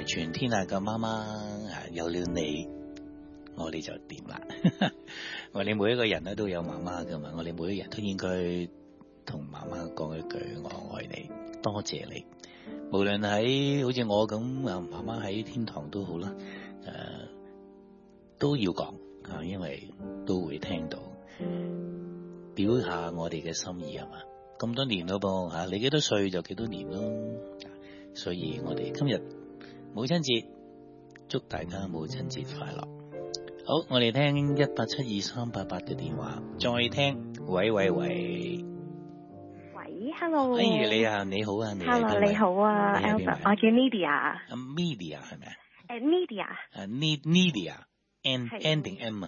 全天下嘅媽媽有了你，我哋就掂啦。我哋每一個人咧都有媽媽噶嘛，我哋每一個人都應該同媽媽講一句我愛你，多謝你。無論喺好似我咁媽媽喺天堂都好啦，都要講因為都會聽到，表下我哋嘅心意係嘛。咁多年咯噃你幾多歲就幾多年咯。所以我哋今日母親節，祝大家母親節快樂。好，我哋聽1872388嘅電話，再聽。喂， 喂 ，hello。 你啊，你好啊，你 hello， 你好啊 ，Albert， 我叫 Media。 Media 係咪 ？Media。 N 定 M 啊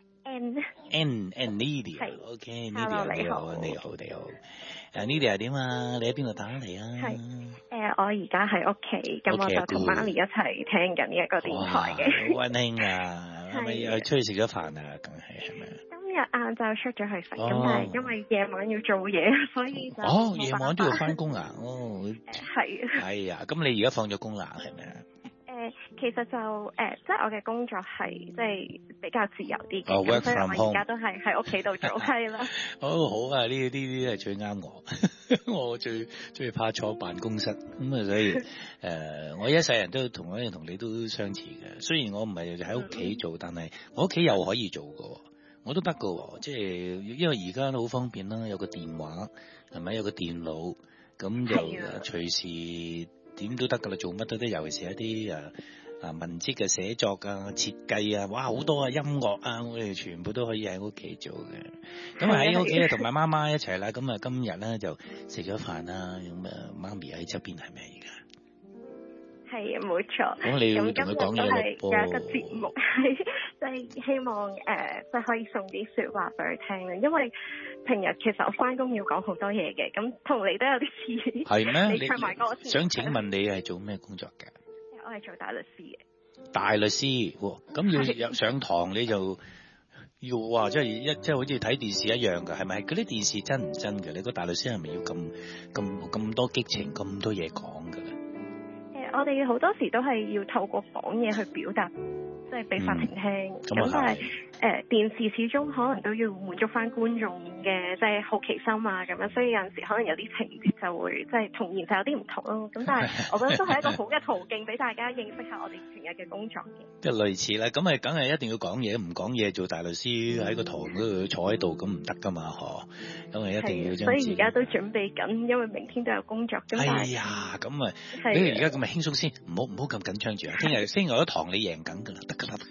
？N Media。OK，Media 你好，你好。Media 點啊？你喺邊度打嚟啊？ 係我而家喺屋企，咁我就同媽咪一齊聽緊呢一個電台嘅。 好溫馨啊！係咪又出去食咗飯啊？梗係咪？ 今日晏晝出咗去食，咁但係因為夜晚要做嘢，所以就夜晚都要翻工啊？ 係。 哎呀，咁你而家放咗工啦，係咪啊？ 其實就即係我嘅工作係即係比較自由啲嘅， 咁所以我而家都係喺屋企度做，係啦。 好啊，呢啲係最啱我。我最中意怕坐辦公室，咁啊，所以我一世人都同你都相似嘅。雖然我唔係喺屋企做，但係我屋企又可以做嘅，我都得嘅。即係因為而家都好方便啦，有個電話係咪？有個電腦，咁就隨時點都得噶啦，做乜都得。尤其是一啲文職嘅寫作啊、設計啊，哇好多啊，音樂啊，我哋全部都可以喺屋企做嘅。咁喺屋企同埋媽媽一齊啦。咁今日咧就食咗飯啦。咁媽咪喺側邊係咪而家？ 係冇錯。 咁你會同佢講嘢咯？ 有一個節目係即係希望即係可以送啲說話俾佢聽啦。因為平日其實我翻工要講好多嘢嘅，咁同你都有啲似。係咩？你唱埋歌先。 想請問你係做咩工作嘅？ 我係做大律師嘅。 大律師，咁要上堂你就要哇，即係好似睇電視一樣㗎，係咪？嗰啲電視真唔真嘅？你個大律師係咪要咁多激情，咁多嘢講㗎咧？ 我哋好多時都係要透過講嘢去表達，即係俾法庭聽。咁但係電視始終可能都要滿足翻觀眾嘅即係好奇心啊，咁樣，所以有陣時可能有啲情節就會即係同現實有啲唔同咯。咁但係我覺得都係一個好嘅途徑，俾大家認識下我哋平日嘅工作嘅。 即係類似啦，咁咪梗係一定要講嘢，唔講嘢做大律師喺個堂嗰度坐喺度咁唔得噶嘛，嗬？咁咪一定要將。 所以而家都準備緊，因為明天都有工作。哎呀，咁啊，你而家咁咪輕鬆先，唔好咁緊張住啊！聽日嗰堂你贏緊噶啦，得噶啦。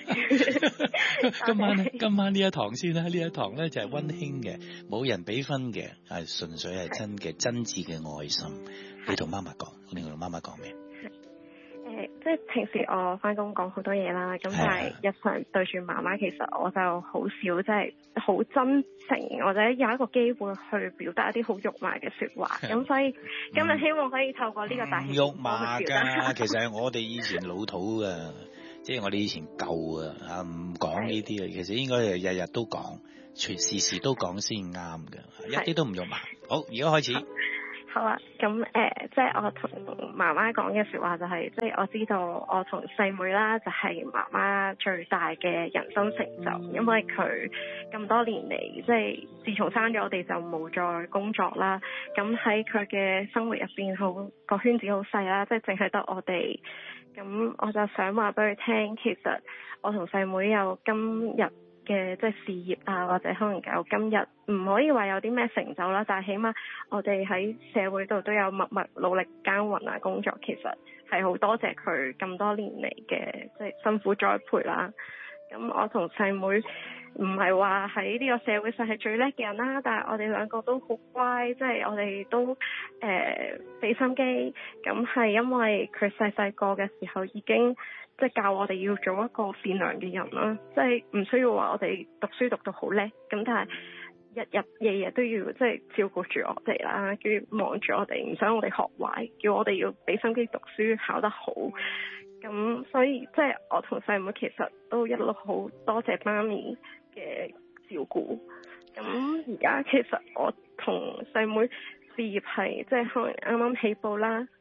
今晚呢一堂先啦，呢一堂咧就係溫馨嘅，冇人俾分嘅，係純粹係真嘅真摯嘅愛心。你同媽媽講，你同媽媽講咩？ 即係平時我翻工講好多嘢啦，咁但係日常對住媽媽，其實我就好少即係好真誠，或者有一個機會去表達一啲好肉麻嘅說話。咁所以今日希望可以透過呢個大氣肉麻㗎，其實係我哋以前老土㗎。即係我哋以前舊唔講呢啲其實應該係日日都講，時時都講先啱嘅，一啲都唔肉麻。好，而家開始。 好啊，咁即係我同媽媽講嘅說話就係，即係我知道我同細妹啦，就係媽媽最大嘅人生成就，因為佢咁多年嚟，即係自從生咗我哋就冇再工作啦。咁喺佢嘅生活入邊，好個圈子好細啦，即係淨係得我哋。咁我就想話俾佢聽，其實我同細妹有今日嘅即係事業啊，或者可能有今日唔可以話有啲咩成就啦，但係起碼我哋喺社會度都有默默努力耕耘啊，工作其實係好多謝佢咁多年嚟嘅即係辛苦栽培啦。咁我同細妹唔係話喺呢個社會上係最叻嘅人啦，但係我哋兩個都好乖，即係我哋都俾心機。咁係因為佢細個嘅時候已經即係教我哋要做一個善良嘅人啦，即係唔需要話我哋讀書讀到好叻，咁但係日日夜夜都要即係照顧住我哋啦，跟住望住我哋，唔想我哋學壞，叫我哋要俾心機讀書考得好。咁所以即係我同細妹其實都一路好多謝媽咪嘅照顧。咁而家其實我同細妹事業係即係可能啱啱起步啦，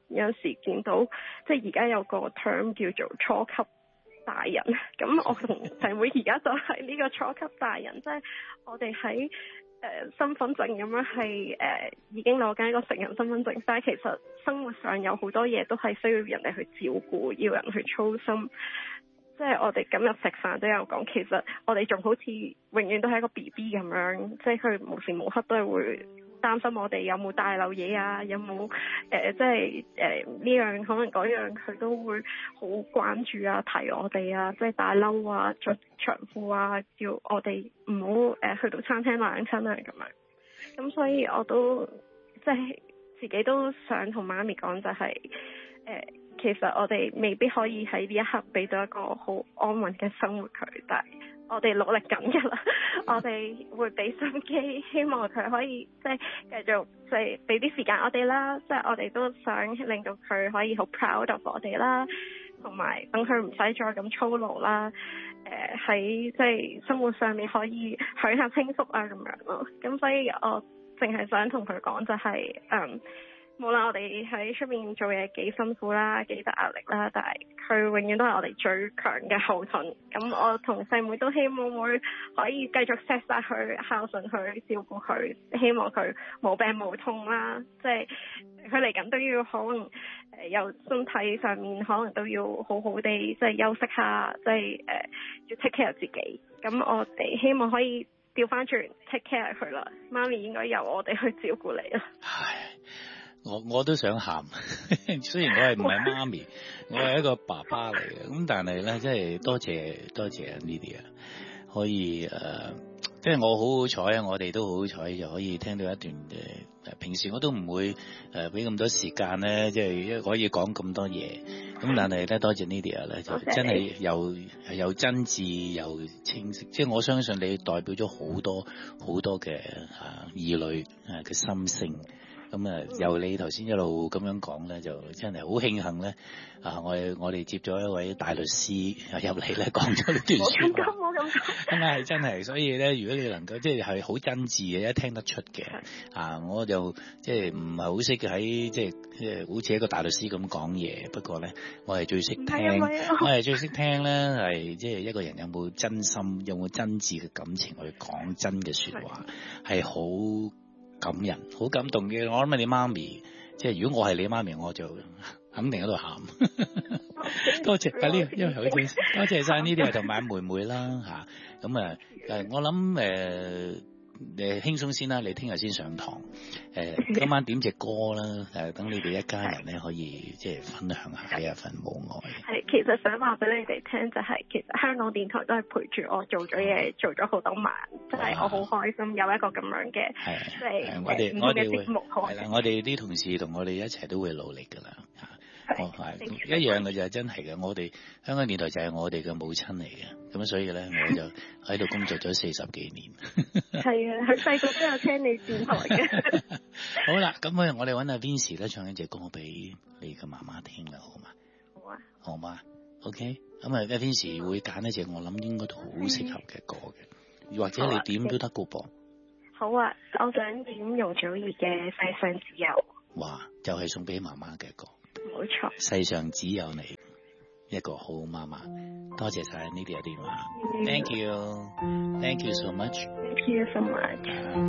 有陣時見到即係而家有個 term 叫做初級大人，咁我同細妹而家就係呢個初級大人，即係我哋喺身份證咁樣係已經攞緊一個成人身份證，但係其實生活上有好多嘢都係需要人哋去照顧，要人去操心。即係我哋今日食飯都有講，其實我哋仲好似永遠都係一個 BB 咁樣，即係佢無時無刻都係會擔心我哋有冇帶漏嘢啊，有冇即係呢樣可能嗰樣，佢都會好關注啊，提我哋啊，即係帶褸啊、着長褲啊，叫我哋唔好去到餐廳冷親啊咁樣。咁所以我都即係自己都想同媽咪講，就係其實我哋未必可以喺呢一刻俾到一個好安穩嘅生活佢，但係我哋努力緊㗎啦。我哋會俾心機，希望佢可以即係繼續即係俾啲時間我哋啦。即係我哋都想令到佢可以好 proud of 我哋啦，同埋等佢唔使再咁操勞啦。喺即係生活上面可以享下清福啊咁樣咯。咁所以我淨係想同佢講就係無論我哋喺出面做嘢幾辛苦啦，幾大壓力啦，但係佢永遠都係我哋最強嘅後盾。咁我同細妹都希望會可以繼續錫曬佢，孝順佢，照顧佢，希望佢冇病冇痛啦。即係佢嚟緊都要可能有身體上面可能都要好好地即係休息下，即係要 take care 自己。咁我哋希望可以調翻轉 take care 佢啦。媽咪應該由我哋去照顧你啦。 我都想喊，雖然我係唔係媽咪，我係一個爸爸嚟嘅，咁但係咧，即係多謝呢啲啊，可以即係我好好彩啊，我哋都好好彩，就可以聽到一段平時我都唔會俾咁多時間咧，即係可以講咁多嘢，咁但係咧多謝呢啲啊咧，就真係又真摯又清晰，即係我相信你代表咗好多嘅兒女嘅心聲。咁由你頭先一路咁樣講咧，就真係好慶幸咧。我哋接咗一位大律師入嚟咧，講咗呢段説話。冇咁講。係真係，所以咧，如果你能夠即係好真摯嘅，一聽得出嘅。我就即係唔係好識喺即係好似一個大律師咁講嘢。不過咧，我係最識聽。我係最識聽咧，係即係一個人有冇真心，有冇真摯嘅感情去講真嘅説話，係好感人，好感動嘅。我諗你媽咪，即係如果我係你媽咪，我就肯定喺度喊。多謝呢，因為好正，多謝晒呢啲，同埋妹妹啦嚇。咁我諗輕鬆先啦，你聽日先上堂。今晚點隻歌啦？等你哋一家人咧可以即係分享下呢一份母愛。係，其實想話俾你哋聽就係，其實香港電台都係陪住我做咗嘢，做咗好多晚，即係我好開心有一個咁樣嘅，即係我哋嘅節目。係啦，我哋啲同事同我哋一齊都會努力㗎啦。係一樣嘅就係真係嘅，我哋香港電台就係我哋嘅母親嚟嘅，咁所以咧我就喺度工作咗40幾年。係啊，佢細個都有聽你電台嘅。好啦，咁我哋揾阿 Vincy 咧唱一隻歌俾你嘅媽媽聽啦，好嘛？好啊。好嘛 ？OK，咁阿 Vincy 會揀一隻我諗應該都好適合嘅歌嘅，或者你點都得嘅噃。好啊，我想點容祖兒嘅《世上只有》。哇，就係送俾媽媽嘅歌。冇錯，世上只有你一個好媽媽。多謝晒呢啲嘅電話。Thank you so much. Thank you so much.